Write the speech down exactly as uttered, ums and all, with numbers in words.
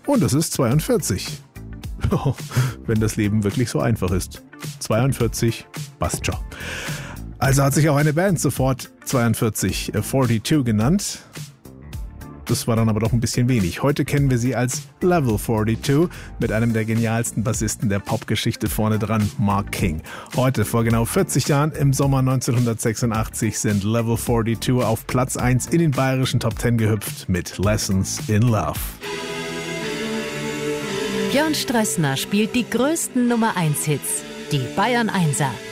Und es ist zweiundvierzig. Wenn das Leben wirklich so einfach ist. zweiundvierzig, passt schon. Also hat sich auch eine Band sofort zweiundvierzig, äh, zweiundvierzig genannt. Das war dann aber doch ein bisschen wenig. Heute kennen wir sie als Level zweiundvierzig mit einem der genialsten Bassisten der Popgeschichte vorne dran, Mark King. Heute, vor genau vierzig Jahren, im Sommer neunzehnhundertsechsundachtzig, sind Level zweiundvierzig auf Platz eins in den bayerischen Top zehn gehüpft mit Lessons in Love. Björn Strössner spielt die größten Nummer eins Hits, die Bayern Einser.